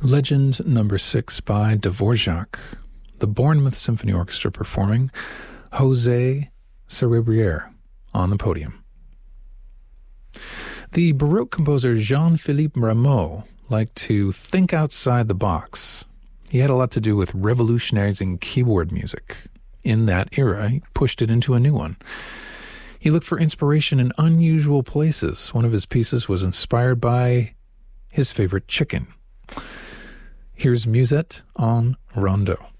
Legend Number 6 by Dvorak, the Bournemouth Symphony Orchestra performing José Cerebriere on the podium. The Baroque composer Jean-Philippe Rameau liked to think outside the box. He had a lot to do with revolutionizing keyboard music. In that era, he pushed it into a new one. He looked for inspiration in unusual places. One of his pieces was inspired by his favorite chicken. Here's Musette en Rondeau.